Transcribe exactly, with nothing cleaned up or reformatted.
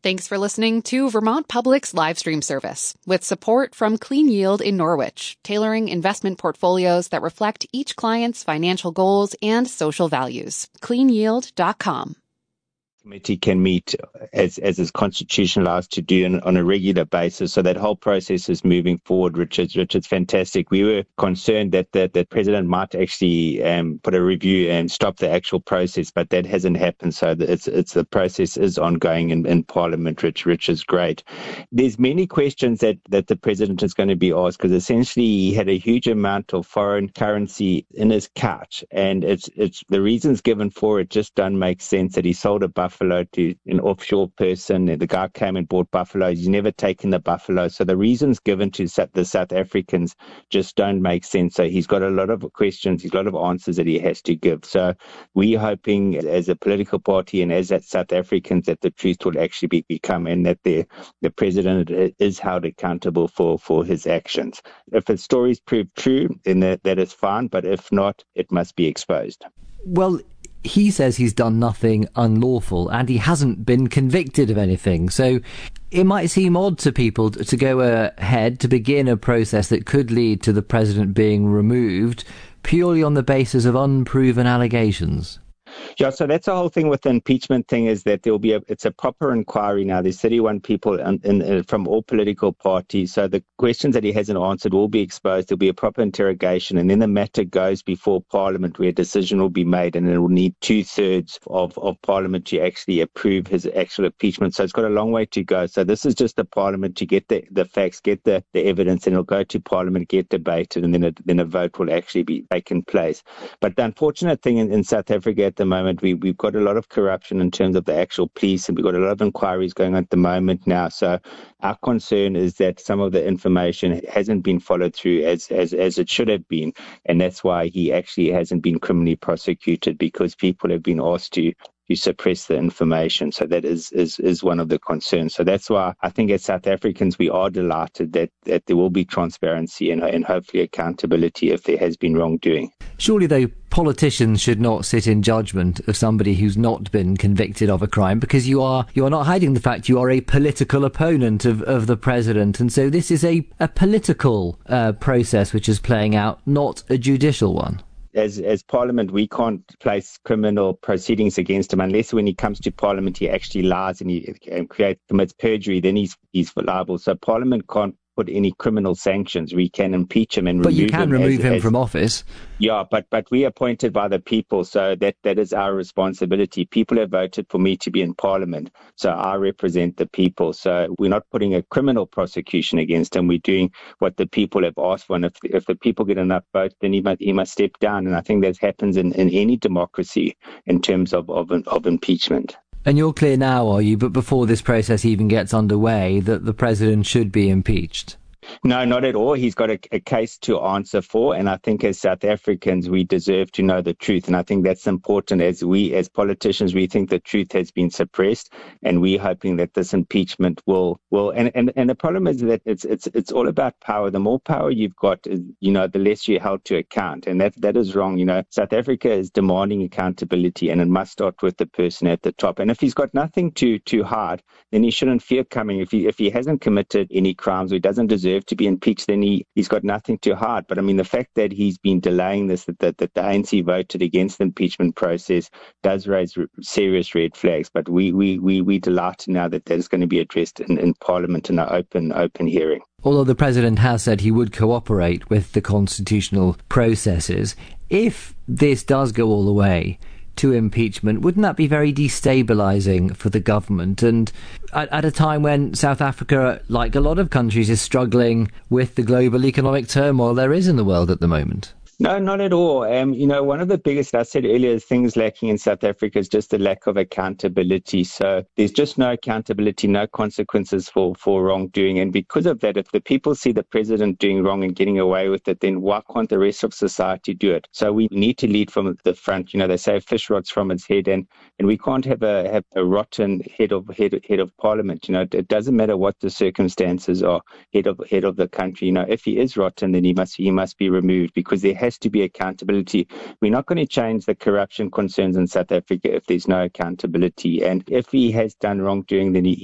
Thanks for listening to Vermont Public's live stream service with support from Clean Yield in Norwich, tailoring investment portfolios that reflect each client's financial goals and social values. clean yield dot com. Committee can meet as as is constitutionalized to do on, on a regular basis. So that whole process is moving forward, Richard. Richard's fantastic. We were concerned that that, that President might actually um, put a review and stop the actual process, but that hasn't happened. So it's it's the process is ongoing in, in Parliament, Rich. Rich is great. There's many questions that, that the President is going to be asked because essentially he had a huge amount of foreign currency in his couch, and it's it's the reasons given for it just don't make sense. That he sold a buffalo to an offshore person. The guy came and bought buffaloes. He's never taken the buffalo. So the reasons given to the South Africans just don't make sense. So he's got a lot of questions, he's got a lot of answers that he has to give. So we're hoping as a political party and as South Africans that the truth will actually be, become and that the, the president is held accountable for, for his actions. If the stories prove true, then that, that is fine. But if not, it must be exposed. Well, he says he's done nothing unlawful and he hasn't been convicted of anything. So it might seem odd to people to go ahead to begin a process that could lead to the president being removed purely on the basis of unproven allegations. Yeah, so that's the whole thing with the impeachment thing is that there will be a, it's a proper inquiry now. There's thirty-one people in, in, in, from all political parties. So the questions that he hasn't answered will be exposed. There'll be a proper interrogation. And then the matter goes before Parliament where a decision will be made. And it will need two thirds of, of Parliament to actually approve his actual impeachment. So it's got a long way to go. So this is just the Parliament to get the, the facts, get the, the evidence, and it'll go to Parliament, get debated, and then a, then a vote will actually be taken place. But the unfortunate thing in, in South Africa at the moment, we, we've got a lot of corruption in terms of the actual police, and we've got a lot of inquiries going on at the moment now. So our concern is that some of the information hasn't been followed through as, as, as it should have been. And that's why he actually hasn't been criminally prosecuted, because people have been asked to to suppress the information. So that is, is, is one of the concerns. So that's why I think as South Africans, we are delighted that, that there will be transparency and, and hopefully accountability if there has been wrongdoing. Surely, though, politicians should not sit in judgment of somebody who's not been convicted of a crime, because you are you are not hiding the fact you are a political opponent of, of the president. And so this is a, a political uh, process which is playing out, not a judicial one. As as Parliament, we can't place criminal proceedings against him unless when he comes to Parliament he actually lies and he and creates commits perjury. Then he's he's liable. So Parliament can't put any criminal sanctions. We can impeach him and but remove him. But you can him remove as, him as, from office. Yeah, but but we are appointed by the people, so that, that is our responsibility. People have voted for me to be in Parliament, so I represent the people. So we're not putting a criminal prosecution against him. We're doing what the people have asked for, and if if the people get enough votes, then he must he must step down. And I think that happens in, in any democracy in terms of, of of impeachment. And you're clear now, are you? But before this process even gets underway, that the president should be impeached? No, not at all. He's got a, a case to answer for, and I think as South Africans, we deserve to know the truth. And I think that's important. As we, as politicians, we think the truth has been suppressed, and we're hoping that this impeachment will will. And, and, and the problem is that it's it's it's all about power. The more power you've got, you know, the less you're held to account, and that that is wrong. You know, South Africa is demanding accountability, and it must start with the person at the top. And if he's got nothing to to hide, then he shouldn't fear coming. If he if he hasn't committed any crimes, or he doesn't deserve to be impeached, then he, he's got nothing to hide. But I mean, the fact that he's been delaying this, that, that, that the A N C voted against the impeachment process does raise r- serious red flags. But we, we, we, we delight now that that is going to be addressed in, in Parliament in an open, open hearing. Although the president has said he would cooperate with the constitutional processes, if this does go all the way to impeachment, wouldn't that be very destabilising for the government? And at, at a time when South Africa, like a lot of countries, is struggling with the global economic turmoil there is in the world at the moment? No, not at all. Um, you know, one of the biggest, I said earlier, things lacking in South Africa is just the lack of accountability. So there's just no accountability, no consequences for, for wrongdoing. And because of that, if the people see the president doing wrong and getting away with it, then why can't the rest of society do it? So we need to lead from the front. You know, they say a fish rots from its head, and, and we can't have a have a rotten head of head, head of Parliament. You know, it doesn't matter what the circumstances are, head of head of the country. You know, if he is rotten, then he must he must be removed, because there has to be accountability. We're not going to change the corruption concerns in South Africa if there's no accountability. And if he has done wrongdoing, then he